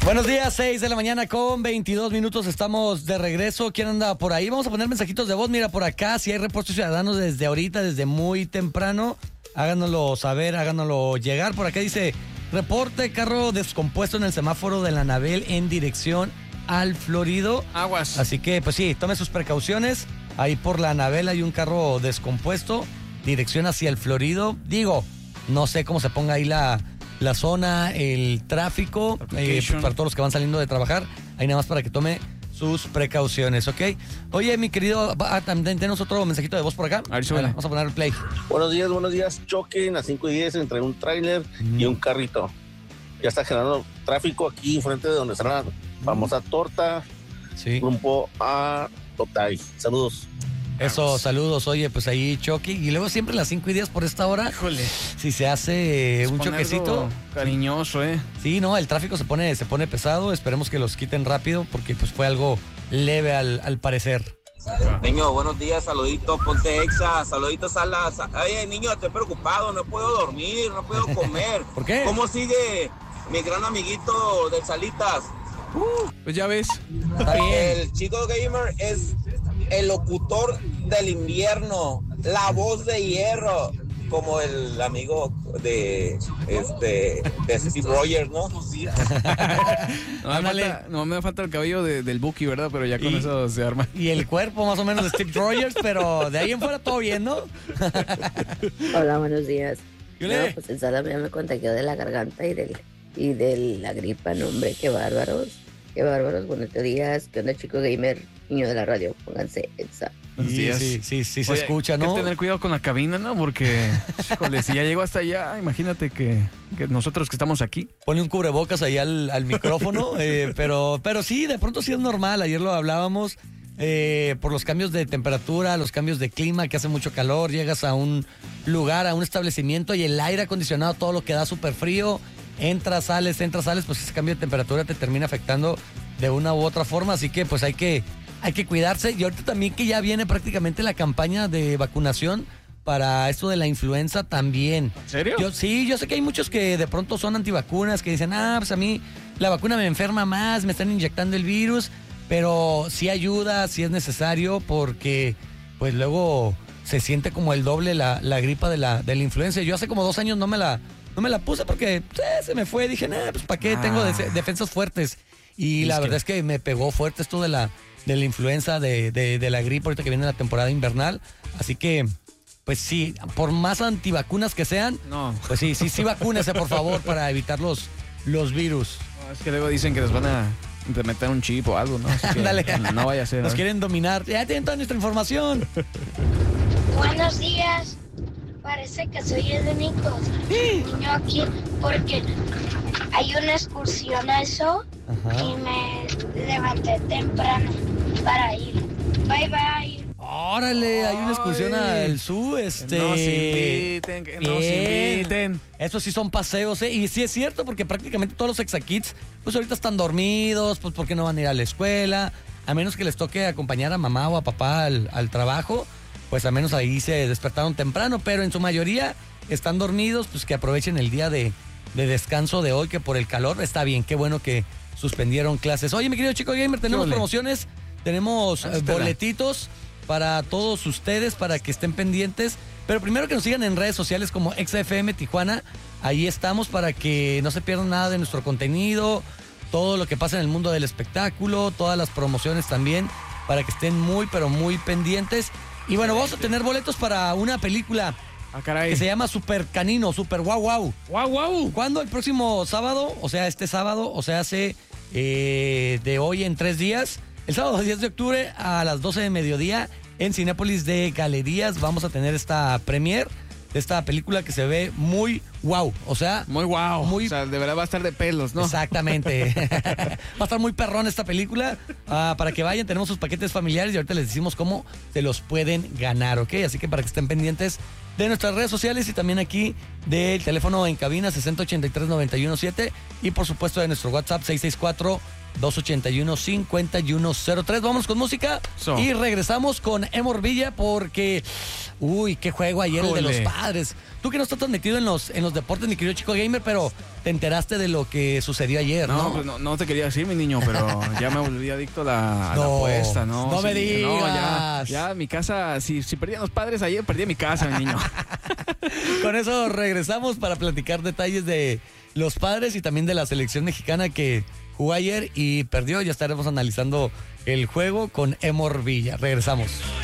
Buenos días, 6 de la mañana con 22 minutos, estamos de regreso. ¿Quién anda por ahí? Vamos a poner mensajitos de voz. Mira, por acá, si hay reportes ciudadanos desde ahorita, desde muy temprano, háganoslo saber, háganoslo llegar. Por acá dice, reporte carro descompuesto en el semáforo de la Anabel en dirección al Florido. Aguas. Así que, pues sí, tome sus precauciones. Ahí por la Anabel hay un carro descompuesto, dirección hacia el Florido. Digo, no sé cómo se ponga ahí la zona, el tráfico, pues para todos los que van saliendo de trabajar, ahí nada más para que tome sus precauciones, ¿ok? Oye, mi querido, también tenemos otro mensajito de voz por acá. A ver, súbele. Vamos a poner el play. Buenos días. Choque en las 5:10 entre un tráiler y un carrito. Ya está generando tráfico aquí enfrente de donde está la famosa torta, Sí. rumbo a Totay. Saludos. Eso, saludos. Oye, pues ahí choque. Y luego siempre las 5:10 por esta hora. Híjole. Si se hace un Pone choquecito. algo cariñoso, Sí, no, el tráfico se pone pesado. Esperemos que los quiten rápido porque pues fue algo leve al parecer. Niño, buenos días, saluditos, ponte exa, saluditos a las... Oye, niño, estoy preocupado, no puedo dormir, no puedo comer. ¿Por qué? ¿Cómo sigue mi gran amiguito del Salitas? Pues ya ves. Está bien. El chico gamer es el locutor del invierno, la voz de hierro, como el amigo de Steve Rogers, ¿no? No me falta el cabello del Buki, ¿verdad? Pero ya con Y- eso se arma. Y el cuerpo más o menos de Steve Rogers, pero de ahí en fuera todo bien, ¿no? Hola, buenos días. ¿Qué No, le? pues el Salam ya me contagió de la garganta y de la gripa, no, hombre, qué bárbaros. Qué bárbaros, buenos días. ¿Qué onda, chico gamer? Niño de la radio, pónganse exa. Buenos Sí, días. sí, se Oye, escucha, hay ¿no? que tener cuidado con la cabina, ¿no? Porque, híjole, si ya llego hasta allá, imagínate que nosotros que estamos aquí. Pone un cubrebocas ahí al micrófono, pero sí, de pronto sí es normal. Ayer lo hablábamos por los cambios de temperatura, los cambios de clima, que hace mucho calor. Llegas a un lugar, a un establecimiento y el aire acondicionado, todo lo que da súper frío. Entras, sales, pues ese cambio de temperatura te termina afectando de una u otra forma. Así que pues hay que cuidarse. Y ahorita también que ya viene prácticamente la campaña de vacunación para esto de la influenza también. ¿En serio? Yo sé que hay muchos que de pronto son antivacunas, que dicen, pues a mí la vacuna me enferma más, me están inyectando el virus, pero sí ayuda, sí es necesario, porque pues luego se siente como el doble la gripa de la influenza. Yo hace como 2 años no me la puse porque se me fue, dije, pues ¿para qué? Tengo defensas fuertes. Y la verdad es que me pegó fuerte esto de la influenza, de la gripe, ahorita que viene la temporada invernal. Así que, pues sí, por más antivacunas que sean, No. pues sí, vacúnese, por favor, para evitar los virus. No, es que luego dicen que les van a implementar un chip o algo, ¿no? Así que Ándale. no vaya a ser. Nos ¿eh? quieren dominar. Ya tienen toda nuestra información. Buenos días. Parece que soy el único niño aquí porque hay una excursión a eso y me levanté temprano para ir. Bye bye. Órale, hay una excursión al sur, Nos inviten, que nos Bien. inviten. Estos sí son paseos, ¿eh? Y sí es cierto, porque prácticamente todos los exakids, pues ahorita están dormidos, pues porque no van a ir a la escuela, a menos que les toque acompañar a mamá o a papá al trabajo, pues al menos ahí se despertaron temprano, pero en su mayoría están dormidos, pues que aprovechen el día de descanso de hoy, que por el calor está bien, qué bueno que suspendieron clases. Oye, mi querido chico gamer, tenemos Híjole. promociones, tenemos Espera. boletitos para todos ustedes, para que estén pendientes. Pero primero que nos sigan en redes sociales como XFM Tijuana. Ahí estamos para que no se pierdan nada de nuestro contenido, todo lo que pasa en el mundo del espectáculo, todas las promociones también, para que estén muy, pero muy pendientes. Y bueno, vamos a tener boletos para una película Ah, caray. que se llama Super Canino, Super Guau Guau. ¡Guau, guau! ¿Cuándo? El próximo sábado, o sea, este sábado, o sea, hace de hoy en 3 días. El sábado 10 de octubre a las 12 de mediodía en Cinépolis de Galerías vamos a tener esta premier de esta película que se ve muy guau, o sea... Muy guau. Muy- O sea, de verdad va a estar de pelos, ¿no? Exactamente. Va a estar muy perrón esta película. Para que vayan, tenemos sus paquetes familiares y ahorita les decimos cómo se los pueden ganar, ¿ok? Así que para que estén pendientes de nuestras redes sociales y también aquí del teléfono en cabina 6083-917 y por supuesto de nuestro WhatsApp 281-5103. Vamos con música y regresamos con Emor Villa porque, uy, qué juego ayer el de los Padres. Tú que no estás tan metido en los deportes, mi querido Chico Gamer, pero te enteraste de lo que sucedió ayer, ¿no? No, pues no te quería decir, mi niño, pero ya me volví adicto a la apuesta, ¿no? No me digas. No, ya mi casa, si perdían los Padres ayer, perdí mi casa, mi niño. Con eso regresamos para platicar detalles de los Padres y también de la selección mexicana que jugó ayer y perdió. Ya estaremos analizando el juego con Emor Villa. Regresamos.